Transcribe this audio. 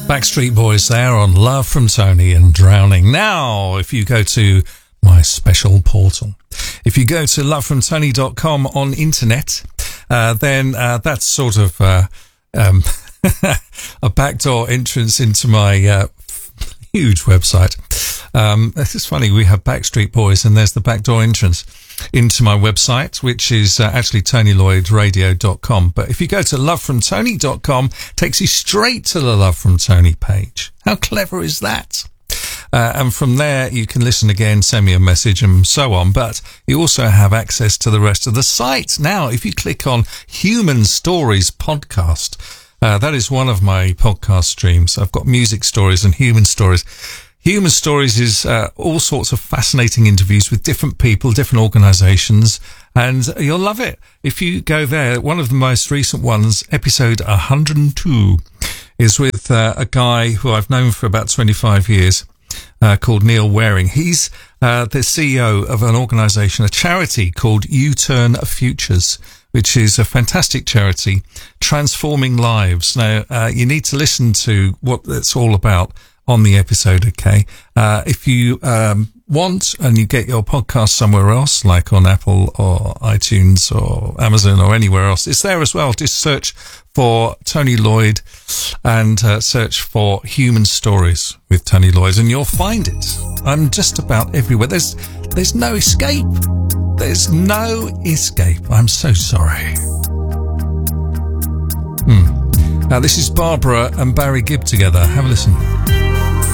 Backstreet Boys there on Love from Tony and Drowning. Now, if you go to my special portal, if you go to lovefromtony.com on internet, then that's sort of a backdoor entrance into my huge website. It's funny, we have Backstreet Boys and there's the backdoor entrance into my website, which is actually TonyLloydRadio.com. But if you go to lovefromtony.com, it takes you straight to the Love from Tony page. How clever is that? And from there, you can listen again, send me a message and so on. But you also have access to the rest of the site. Now, if you click on Human Stories Podcast, that is one of my podcast streams. I've got music stories and human stories. Human Stories is all sorts of fascinating interviews with different people, different organisations, and you'll love it. If you go there, one of the most recent ones, episode 102, is with a guy who I've known for about 25 years, called Neil Waring. He's the CEO of an organisation, a charity called U-Turn Futures, which is a fantastic charity transforming lives. Now, you need to listen to what it's all about on the episode, okay? If you want and you get your podcast somewhere else, like on Apple or iTunes or Amazon or anywhere else, it's there as well. Just search for Tony Lloyd and search for Human Stories with Tony Lloyd and you'll find it. I'm just about everywhere. There's no escape. There's no escape. I'm so sorry. Now this is Barbara and Barry Gibb together. Have a listen.